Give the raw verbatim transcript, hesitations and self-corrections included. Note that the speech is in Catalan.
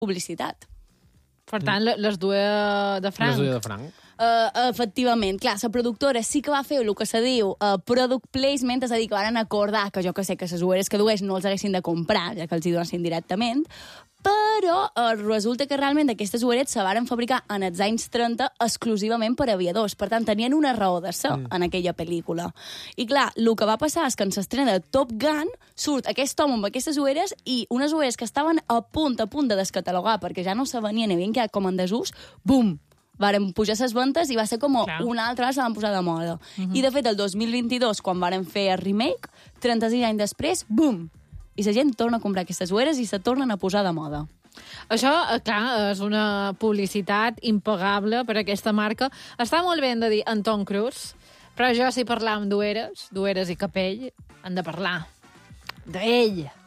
publicitat. Per tant, mm. les dues de franc. Les dues de franc. Uh, efectivament, clar, la productora sí que va fer el que se diu uh, product placement, és a dir, que van acordar que jo que sé que les ulleres que dues no els haguessin de comprar, ja que els hi donessin directament, però uh, resulta que realment aquestes ulleres se varen fabricar en els anys trenta exclusivament per aviadors, per tant tenien una raó de ser mm. en aquella pel·lícula. I clar, el que va passar és que en l'estrena de Top Gun surt aquest home amb aquestes ulleres i unes ulleres que estaven a punt, a punt de descatalogar perquè ja no se venien, hi havien quedat com en desús, bum! Varen pujar les ventes i va ser com Clar. una altra vegada se van posar de moda. Uh-huh. I, de fet, el dos mil vint-i-dos, quan varen fer el remake, trenta-sis anys després, bum! I la gent torna a comprar aquestes ulleres i se tornen a posar de moda. Això, clar, és una publicitat impagable per a aquesta marca. Està molt bé de dir en Tom Cruise, però jo si parlàvem d'ulleres, d'ulleres i capell, hem de parlar d'ell.